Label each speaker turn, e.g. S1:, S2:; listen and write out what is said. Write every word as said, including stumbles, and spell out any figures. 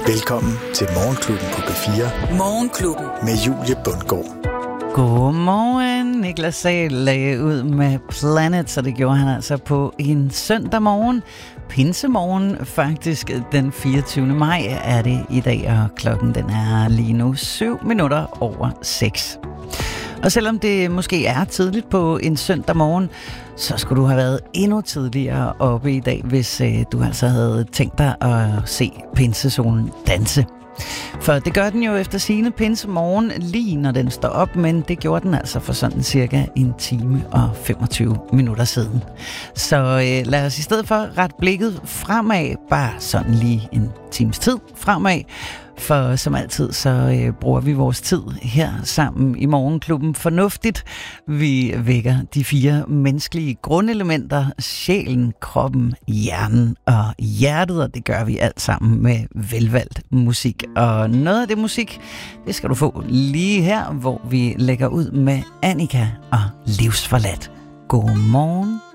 S1: Velkommen til Morgenklubben på B fire.
S2: Morgenklubben.
S1: Med Julie Bundgaard.
S3: Godmorgen. Niklas Sahl lagde ud med Planet, så det gjorde han altså på en søndag morgen. Pinsemorgen, faktisk den fireogtyvende maj er det i dag, og klokken den er lige nu syv minutter over seks. Og selvom det måske er tidligt på en søndag morgen, så skulle du have været endnu tidligere oppe i dag, hvis øh, du altså havde tænkt dig at se pinsesolen danse. For det gør den jo efter sigende pinsemorgen lige når den står op, men det gjorde den altså for sådan cirka en time og femogtyve minutter siden. Så øh, lad os i stedet for rette blikket fremad, bare sådan lige en times tid fremad. For som altid, så øh, bruger vi vores tid her sammen i Morgenklubben fornuftigt. Vi vækker de fire menneskelige grundelementer, sjælen, kroppen, hjernen og hjertet, og det gør vi alt sammen med velvalgt musik. Og noget af det musik, det skal du få lige her, hvor vi lægger ud med Annika og Livsforladt. God morgen.